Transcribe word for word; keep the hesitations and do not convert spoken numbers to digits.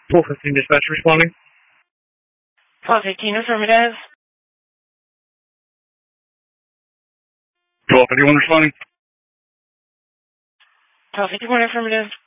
four fifteen dispatch responding. twelve fifteen affirmative. twelve fifty-one responding. twelve fifty-one affirmative.